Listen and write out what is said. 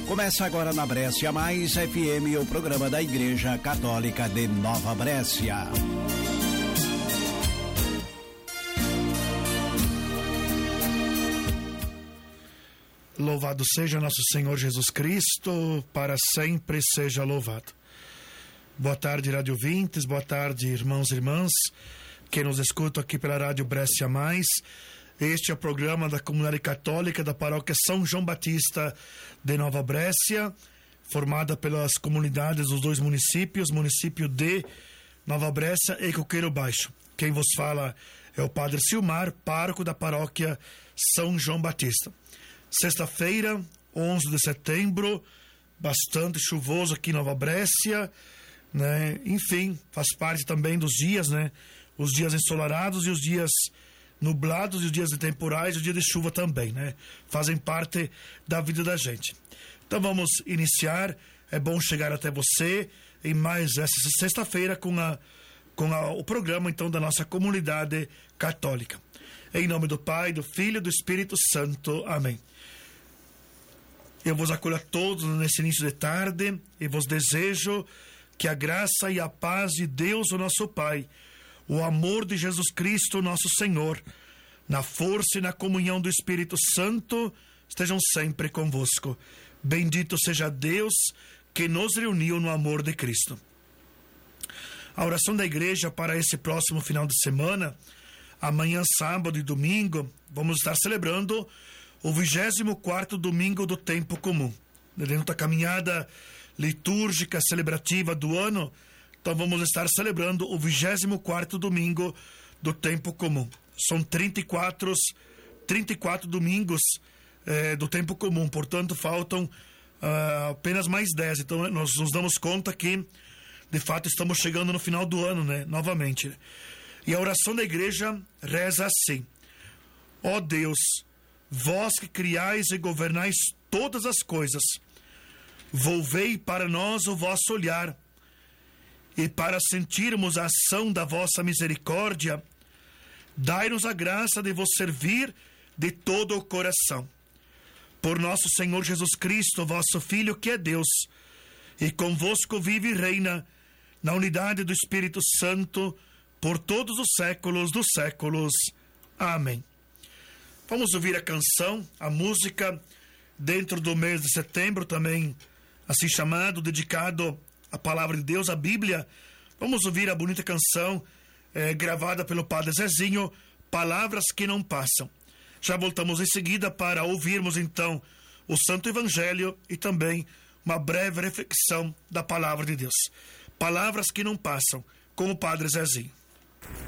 Começa agora na Brescia Mais FM, o programa da Igreja Católica de Nova Brescia. Louvado seja nosso Senhor Jesus Cristo, para sempre seja louvado. Boa tarde, rádio ouvintes, boa tarde, irmãos e irmãs, que nos escutam aqui pela Rádio Brescia Mais. Este é o programa da Comunidade Católica da Paróquia São João Batista de Nova Brescia, formada pelas comunidades dos dois municípios, município de Nova Brescia e Coqueiro Baixo. Quem vos fala é o Padre Silmar, pároco da Paróquia São João Batista. Sexta-feira, 11 de setembro, bastante chuvoso aqui em Nova Brescia, né? Enfim, faz parte também dos dias, né? Os dias ensolarados e os dias nublados, e os dias de temporais e os dias de chuva também, né? Fazem parte da vida da gente. Então vamos iniciar. É bom chegar até você em mais essa sexta-feira com o programa então da nossa comunidade católica. Em nome do Pai, do Filho e do Espírito Santo. Amém. Eu vos acolho a todos nesse início de tarde e vos desejo que a graça e a paz de Deus, o nosso Pai, o amor de Jesus Cristo, nosso Senhor, na força e na comunhão do Espírito Santo, estejam sempre convosco. Bendito seja Deus que nos reuniu no amor de Cristo. A oração da igreja para esse próximo final de semana, amanhã, sábado e domingo, vamos estar celebrando o 24º domingo do tempo comum. Dentro da caminhada litúrgica celebrativa do ano, então vamos estar celebrando o 24º domingo do tempo comum. São 34 domingos do tempo comum, portanto faltam apenas mais 10. Então nós nos damos conta que de fato estamos chegando no final do ano, né? Novamente. E a oração da igreja reza assim: ó Deus, vós que criais e governais todas as coisas, volvei para nós o vosso olhar, e para sentirmos a ação da vossa misericórdia, dai-nos a graça de vos servir de todo o coração. Por nosso Senhor Jesus Cristo, vosso Filho, que é Deus, e convosco vive e reina, na unidade do Espírito Santo, por todos os séculos dos séculos. Amém. Vamos ouvir a canção, a música, dentro do mês de setembro, também assim chamado, dedicado à Palavra de Deus, a Bíblia. Vamos ouvir a bonita canção gravada pelo Padre Zezinho, Palavras que Não Passam. Já voltamos em seguida para ouvirmos então o Santo Evangelho e também uma breve reflexão da Palavra de Deus. Palavras que Não Passam, com o Padre Zezinho.